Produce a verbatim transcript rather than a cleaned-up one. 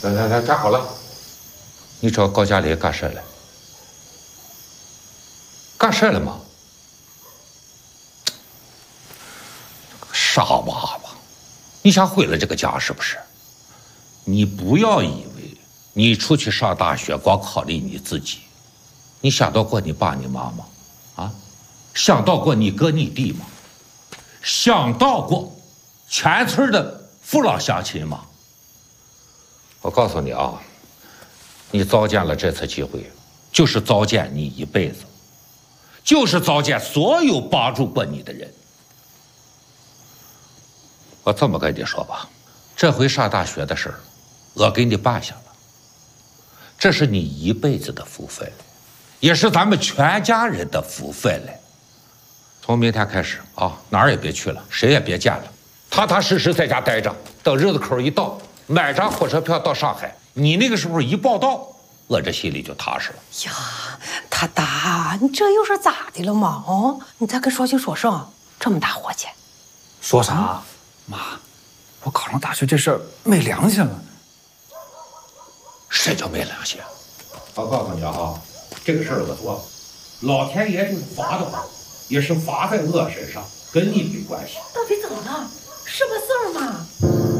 来来来，站好了。你找高佳丽干啥了？干啥了吗？傻娃娃，你想毁了这个家是不是？你不要以为你出去上大学光考虑你自己，你想到过你爸你妈吗？啊，想到过你哥你弟吗？想到过全村的父老乡亲吗？我告诉你啊，你糟践了这次机会，就是糟践你一辈子，就是糟践所有帮助过你的人。我这么跟你说吧，这回上大学的事儿，我给你办下了，这是你一辈子的福分，也是咱们全家人的福分了。从明天开始啊，哪儿也别去了，谁也别见了，踏踏实实在家待着，等日子口一到，买张火车票到上海。你那个时候一报到，我这心里就踏实了。 呀，他大，你这又是咋的了嘛？哦，你再跟双星说声，这么大火气。 说啥？妈，我考上大学这事儿没良心了。 谁叫没良心？我告诉你啊，这个事儿我做了，老天爷就是罚的话，也是罚在我身上，跟你没关系。 到底怎么了？是个事儿吗？